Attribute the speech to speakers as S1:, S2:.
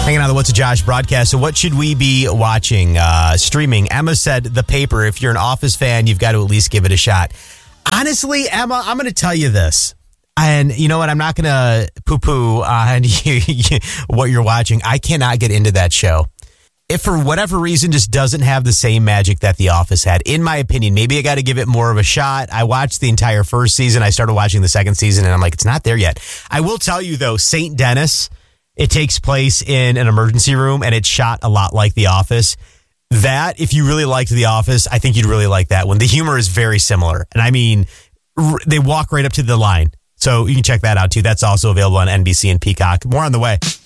S1: Hanging on the What's a Josh broadcast. So what should we be watching? Streaming. Emma said The Paper. If you're an Office fan, you've got to at least give it a shot. Honestly, Emma, I'm going to tell you this. And you know what? I'm not going to poo-poo on what you're watching. I cannot get into that show. If for whatever reason just doesn't have the same magic that The Office had, in my opinion. Maybe I got to give it more of a shot. I watched the entire first season. I started watching the second season, and I'm like, it's not there yet. I will tell you, though, St. Dennis, it takes place in an emergency room, and it's shot a lot like The Office. That, if you really liked The Office, I think you'd really like that one. The humor is very similar. And I mean, they walk right up to the line. So you can check that out, too. That's also available on NBC and Peacock. More on the way.